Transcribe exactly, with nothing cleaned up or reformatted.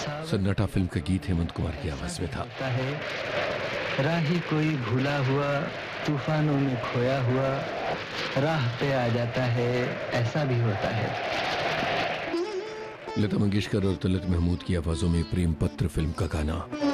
सन्नाटा फिल्म का गीत हेमंत कुमार की आवाज में था। राही कोई भूला हुआ तूफानों में खोया हुआ राह पे आ जाता है, ऐसा भी होता है। लता मंगेशकर और तलत महमूद की आवाजों में प्रेम पत्र फिल्म का गाना।